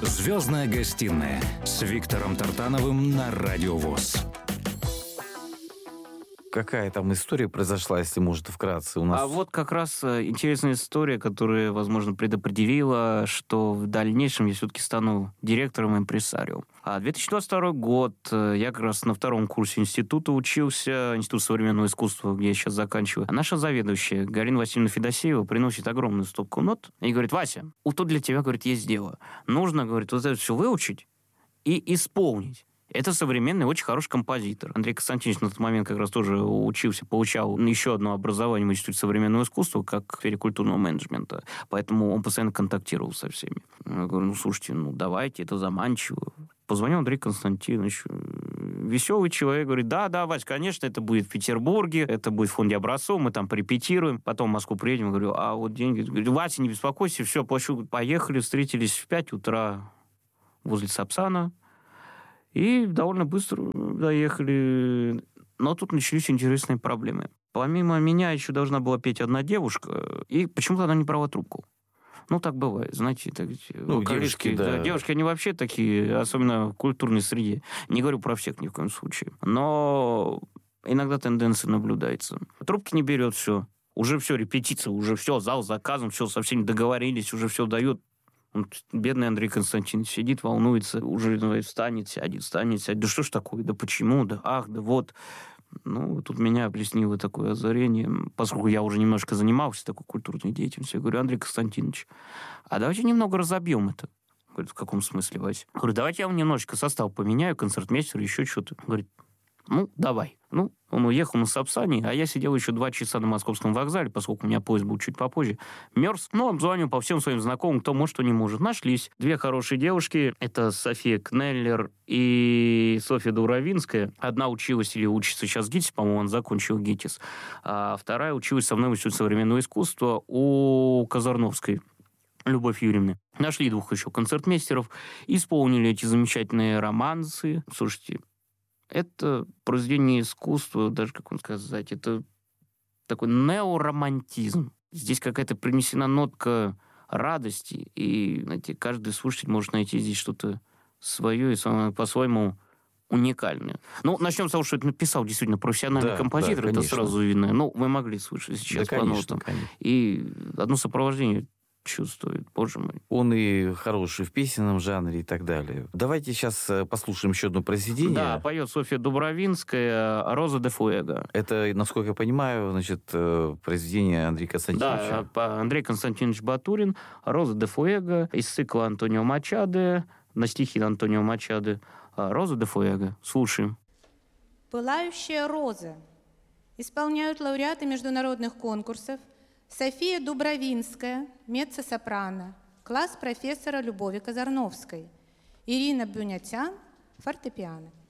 «Звездная гостиная» с Виктором Тартановым на Радио ВОС. Какая там история произошла, если можно вкратце? У нас... А вот как раз интересная история, которая, возможно, предопределила, что в дальнейшем я все-таки стану директором импресарио. А 2022 год, я как раз на втором курсе института учился, Институт современного искусства, где я сейчас заканчиваю. А наша заведующая, Галина Васильевна Федосеева, приносит огромную стопку нот и говорит: Вася, вот тут для тебя, говорит, есть дело. Нужно, говорит, вот это все выучить и исполнить. Это современный, очень хороший композитор. Андрей Константинович на тот момент как раз тоже учился, получал еще одно образование в Институте современного искусства, как в сфере культурного менеджмента. Поэтому он постоянно контактировал со всеми. Я говорю: ну, слушайте, ну, давайте, это заманчиво. Позвонил Андрей Константинович. Веселый человек, говорит: да, Вась, конечно, это будет в Петербурге, это будет в фонде образцов, мы там порепетируем, потом в Москву приедем. Я говорю: а вот деньги? Говорю: Вася, не беспокойся, все, плачу. Поехали, встретились в 5 утра возле Сапсана. И довольно быстро доехали. Но тут начались интересные проблемы. Помимо меня еще должна была петь одна девушка, и почему-то она не брала трубку. Ну, так бывает, знаете. Так, девушки, да. Девушки, они вообще такие, особенно в культурной среде. Не говорю про всех ни в коем случае. Но иногда тенденция наблюдается. Трубки не берет, все. Уже все, репетиция, уже все, зал заказан, все, со всеми договорились, уже все дают. Бедный Андрей Константинович сидит, волнуется, уже встанет, сядет. Да что ж такое, да почему, да ах, да вот. Ну, тут меня плеснило такое озарение, поскольку я уже немножко занимался такой культурной деятельностью. Я говорю: Андрей Константинович, а давайте немного разобьем это. Говорит: в каком смысле, Вася? Я говорю: давайте я вам немножечко состав поменяю, концертмейстер, еще что-то. Говорит: ну, давай. Ну, он уехал на Сапсане, а я сидел еще 2 часа на Московском вокзале, поскольку у меня поезд был чуть попозже. Мерз. Ну, обзвонил по всем своим знакомым, кто может, кто не может. Нашлись 2 хорошие девушки. Это София Кнеллер и Софья Дубровинская. Одна училась или учится сейчас в ГИТИСе, по-моему, он закончил ГИТИС. А вторая училась со мной в Институте современного искусства у Казарновской Любовь Юрьевны. Нашли 2 еще концертмейстеров, исполнили эти замечательные романсы. Слушайте, это произведение искусства, даже, как вам сказать, это такой неоромантизм. Здесь какая-то принесена нотка радости, и, знаете, каждый слушатель может найти здесь что-то свое и по-своему уникальное. Ну, начнем с того, что это написал действительно профессиональный композитор, это сразу видно. Ну, вы могли слышать сейчас по нотам. И одно сопровождение чувствует, боже мой. Он и хороший в песенном жанре и так далее. Давайте сейчас послушаем еще одно произведение. Да, поет Софья Дубровинская «Роза де Фуэго». Это, насколько я понимаю, значит, произведение Андрея Константиновича. Да, Андрей Константинович Батурин «Роза де Фуэго» из цикла Антонио Мачадо, на стихи Антонио Мачадо. «Роза де Фуэго». Слушаем. «Пылающая роза» исполняют лауреаты международных конкурсов София Дубровинская, меццо-сопрано, класс профессора Любови Казарновской, Ирина Бюнятян, фортепиано.